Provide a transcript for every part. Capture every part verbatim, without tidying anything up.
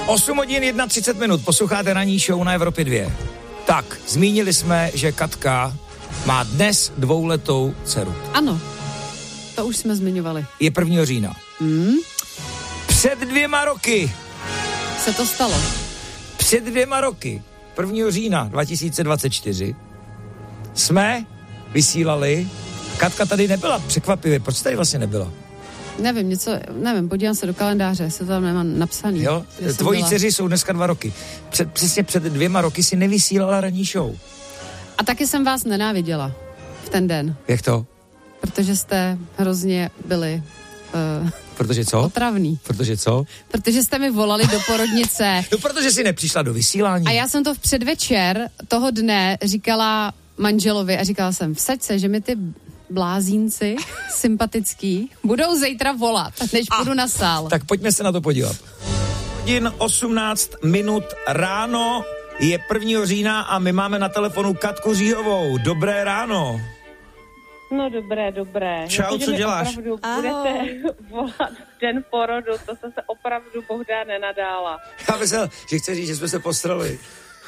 osm hodin třicet jedna minut, posloucháte ranní show na Evropě dva. Tak, zmínili jsme, že Katka má dnes dvouletou dceru. Ano, to už jsme zmiňovali. Je prvního října. Hmm? Před dvěma roky. Se to stalo. Před dvěma roky, prvního října dva tisíce dvacet čtyři, jsme vysílali, Katka tady nebyla, překvapivě, proč tady vlastně nebyla? Nevím, něco, nevím, podívám se do kalendáře, se to tam nemám napsaný. Jo, tvojí dceři jsou dneska dva roky. Před, přesně před dvěma roky si nevysílala ranní show. A taky jsem vás nenáviděla v ten den. Jak to? Protože jste hrozně byli uh, Protože co? otravný. Protože co? Protože jste mi volali do porodnice. No, protože jsi nepřišla do vysílání. A já jsem to v předvečer toho dne říkala manželovi a říkala jsem, vsaď se, že mi ty blázínci sympatický budou zítra volat, než a, půjdu na sál. Tak pojďme se na to podívat. Hodin osmnáct minut ráno, je prvního října a my máme na telefonu Katku Říhovou. Dobré ráno. No dobré, dobré. Čau, co děláš? Opravdu budete volat v den porodu, to se se opravdu Bohdá nenadála. Já myslel, že chci říct, že jsme se postrali.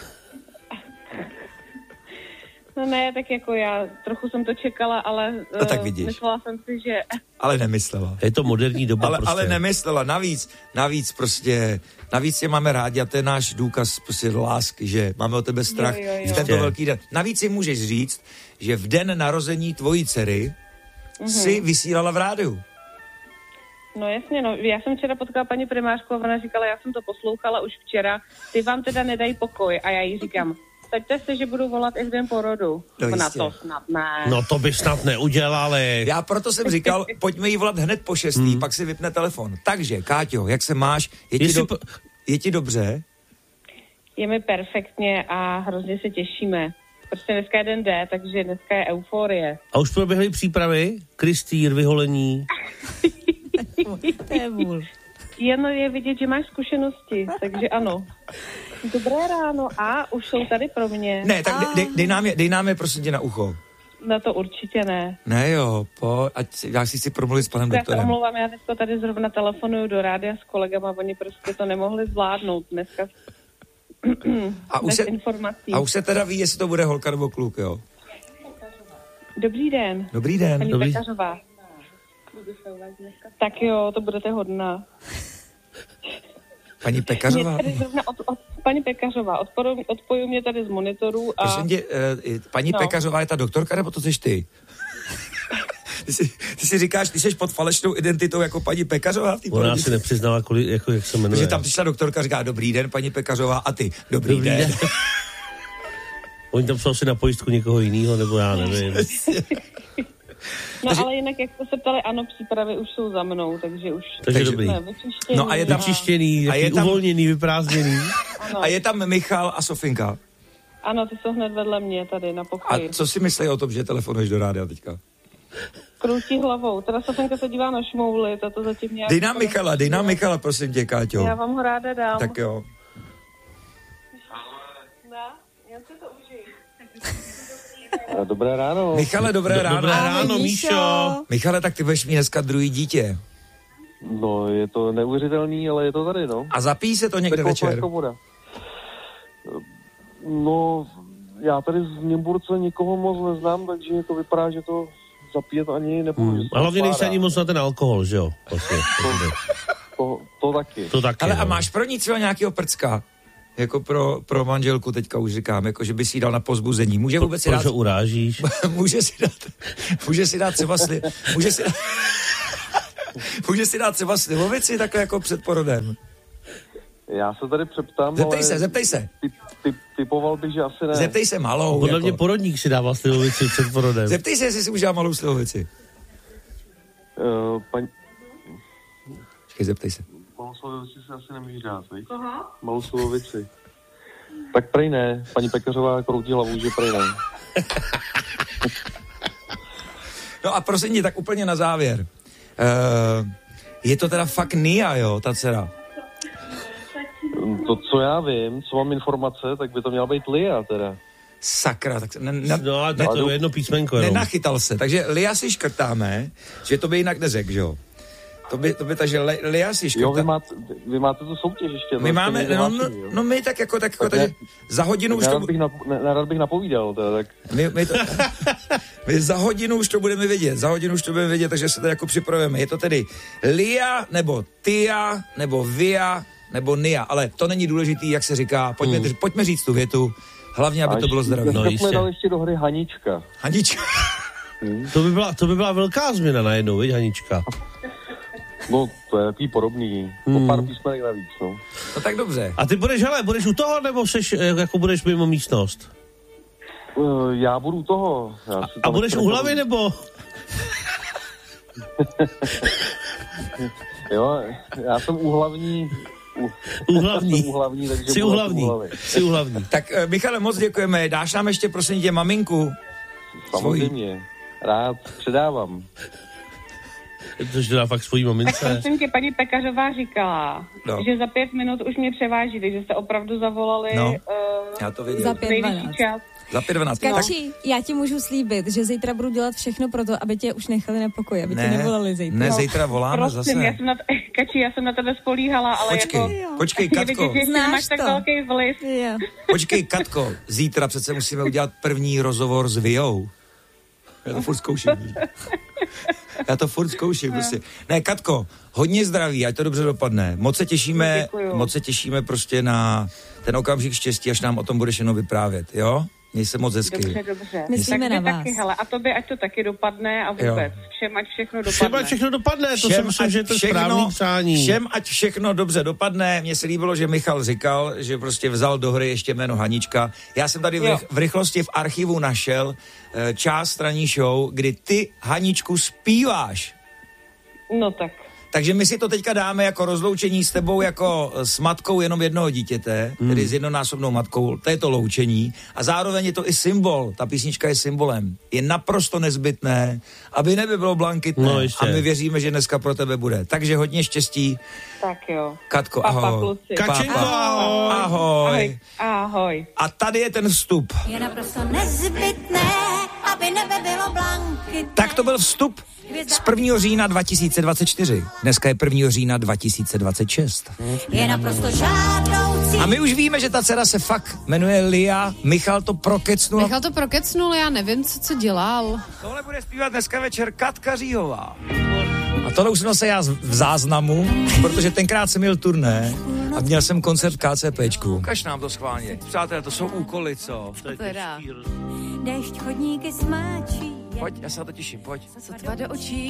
No ne, tak jako já trochu jsem to čekala, ale no, tak vidíš. myslela jsem si, že... Ale nemyslela. Je to moderní doba ale, prostě. Ale nemyslela, navíc, navíc prostě, navíc je máme rádi a to je náš důkaz prostě lásky, že máme o tebe strach jo, jo, jo. v tento velký den. Navíc si můžeš říct, že v den narození tvojí dcery mm-hmm. si vysílala v rádiu. No jasně, no, já jsem včera potkala paní primářku a ona říkala, já jsem to poslouchala už včera, ty vám teda nedají pokoj a já jí říkám, staďte se, že budu volat i v den porodu. No, na to snad ne. No to by snad neudělali. Já proto jsem říkal, pojďme jí volat hned po šestý, hmm. pak si vypne telefon. Takže, Káťo, jak se máš? Je ti, do... je ti dobře? Je mi perfektně a hrozně se těšíme. Prostě dneska je den D, takže dneska je euforie. A už proběhly přípravy? Krystýr, vyholení? To je vůl. Jen je vidět, že máš zkušenosti, takže ano. Dobré ráno a už jsou tady pro mě. Ne, tak dej, dej, nám je, dej nám je prosím tě na ucho. Na to určitě ne. Ne jo, po, ať já si chci promluvit s panem já doktorem. Já se omlouvám, já dneska tady zrovna telefonuju do rádia s kolegama, oni prostě to nemohli zvládnout dneska. A už, se, a už se teda ví, jestli to bude holka nebo kluk, jo? Dobrý den. Dobrý den. Paní Dobrý. Pekařová. Tak jo, to budete hodná. Paní Pekařová? Od, od, paní Pekařová, odporu, odpoju mě tady z monitorů a... Prosím tě, eh, paní no. Pekařová je ta doktorka, nebo to jsi ty? Ty si, ty si říkáš, ty jsi pod falešnou identitou jako paní Pekařová? Ona si nepřiznala, kolik, jako, jak se jmenuje. Takže tam přišla doktorka, říká, dobrý den, paní Pekařová, a ty, dobrý, dobrý den. den. Oni tam jsou asi na pojistku někoho jiného, nebo já nevím. No takže, ale jinak, jak jste se ptali, ano, přípravy už jsou za mnou, takže už... Takže, takže dobrý. No a je tam vyčištěný, a je tam, uvolněný, vyprázdněný. A je tam Michal a Sofinka. Ano, ty jsou hned vedle mě tady na pokoji. A co si myslí o tom, že telefonuješ do rádia teďka? Kroutí hlavou. Teda Sofinka se dívá na šmouli, to zatím nějak... Dej nám Michala, dej nám Michala, prosím tě, Káťo. Já vám ho ráda dám. Tak jo. Ne, jen si to užij. Dobré ráno. Michale, dobré Do, ráno. Dobré ráno, Míšo. Michale, tak ty budeš mít dneska druhý dítě. No, je to neuvěřitelný, ale je to tady, no. A zapíjí se to někde večer? No, já tady z Němburce nikoho moc neznám, takže to vypadá, že to zapíjet ani nebudu. Hmm. A hlavně nejsi ani moc na ten alkohol, že jo? Vlastně, to, to, to taky. To taky, ale no. A máš pro ní třeba nějakýho prcka? Jako pro, pro manželku teďka už říkám, jako že by si jí dal na pozbuzení. Může vůbec pro, si dát... Proč urážíš? může si dát... Může si dát třeba sli... Může si dát... může si dát třeba slivovici takhle jako před porodem. Já se tady přeptám, Zeptej ale... se, zeptej se. Typ, typ, typoval bych, že asi ne. Zeptej se malou. Podle jako. mě porodník si dával slivovici před porodem. Zeptej se, jestli si už dá malou slivovici. Uh, paň... Počkej, zeptej se. Malou slivovici si asi nemůžeš dát, víš? Aha. Malou slivovici. Tak prej ne. Paní Pekařová kroutí hlavu, že prej ne. No a prosím tě, tak úplně na závěr. Uh, je to teda fakt Nia, jo, ta dcera? To, co já vím, co mám informace, tak by to měla být Lia, teda. Sakra, tak ne, ne, no a tak to je jedno písmenko, jenom. Nenachytal se, takže Lia si škrtáme, že to by jinak neřekl, že jo? To by, to by takže Le, Lia si škrta. Jo, vy máte, vy máte tu soutěž ještě. My máme, no, no, no my tak jako, tak jako, tak takže za hodinu už to... Bych na, ne, rád bych napovídal, teda, tak... My, my, to, my za hodinu už to budeme vědět, za hodinu už to budeme vědět, takže se to jako připravujeme. Je to tedy Lia, nebo Tia, nebo Via, nebo Nia, ale to není důležitý, jak se říká. Pojďme, hmm. pojďme říct tu větu, hlavně, aby a to bylo zdravé. No, jsme dali ještě do hry Hanička. Hanička. Hmm. To, by byla, to by byla velká změna najednou, viď, Hanička? No, to je takový podobný. Hmm. O pár písmenek navíc, no. No tak dobře. A ty budeš, hele, budeš u toho, nebo seš, jako budeš mimo místnost? Uh, já budu u toho. Já a, a budeš u hlavy, nebo? Jo, já jsem u hlavní... U, Uhlavní. Uhlavní, takže Jsi uhlavní. Jsi uhlavní. Tak Michale, moc děkujeme. Dáš nám ještě prosím tě maminku? Samozřejmě. Rád předávám. Což dá fakt svojí mamince. Tak prosím tě, paní Pekařová říkala, no. že za pět minut už mě převáží, takže jste opravdu zavolali. No, uh, já to vidím. Za pět dvanáct. Za pět dvanáct. Kači, tak... já ti můžu slíbit, že zítra budu dělat všechno pro to, aby tě už nechali na pokoji, aby ne, tě nevolali zítra. Ne, zítra voláme prosím, zase. Já jsem na t- Kači, já jsem na tebe spolíhala, ale počkej, jako... Počkej, Katko. Vidět, že máš tak velký vliv. Jo. Počkej, Katko, zítra přece musíme udělat první rozhovor s Viou. Já to furt zkouším. Já to furt zkouším, prostě. Ne, Katko, hodně zdraví, ať to dobře dopadne. Moc se těšíme, Děkuju. moc se těšíme prostě na ten okamžik štěstí, až nám o tom budeš jenom vyprávět, jo? Měj se moc hezky. Dobře, dobře. Myslíme tak na vás. Taky, hele, a tobě, ať to taky dopadne a vůbec. Jo. Všem, ať všechno dopadne. Všem, ať všechno dopadne, to všem, si myslím, že je to všechno, správný přání. Všem, ať všechno dobře dopadne. Mně se líbilo, že Michal říkal, že prostě vzal do hry ještě jméno Hanička. Já jsem tady v, rych, v rychlosti v archivu našel uh, část ranní show, kdy ty, Haničku, zpíváš. No tak. Takže my si to teďka dáme jako rozloučení s tebou jako s matkou jenom jednoho dítěte, hmm. tedy s jednonásobnou matkou, to je to loučení a zároveň je to i symbol, ta písnička je symbolem. Je naprosto nezbytné, aby nebe bylo blankitné no, a my věříme, že dneska pro tebe bude. Takže hodně štěstí. Tak jo. Katko, Papa, ahoj. kluci. Kačenko, ahoj. Ahoj. Ahoj. A tady je ten vstup. Je naprosto nezbytné, aby nebe bylo blankitné. Tak to byl vstup z prvního října dva tisíce dvacet čtyři. Dneska je prvního října dva tisíce dvacet šest. Je naprosto žádoucí. A my už víme, že ta dcera se fakt jmenuje Lia. Michal to prokecnul. Michal to prokecnul, já nevím, co, co dělal. Tohle bude zpívat dneska večer Katka Říhová. A tohle už jsem zase já v záznamu, protože tenkrát jsem měl turné a měl jsem koncert v KCPčku. Ukaž nám to schválně. Přátelé, to jsou úkoly, co? To teda. Déšť chodníky smáčí. Pojď, já se na to těším, pojď. Sotva do očí